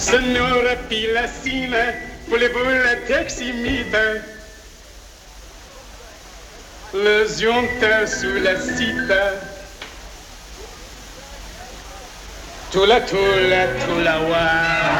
Sonora pilacina, voulez-vous teximide? Le zionta sous la cita. Tula, wa.